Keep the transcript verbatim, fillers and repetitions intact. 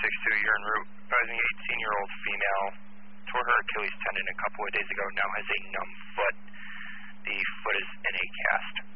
six two, you're en route. Advising eighteen-year-old female tore her Achilles tendon a couple of days ago, now has a numb foot. The foot is in a cast.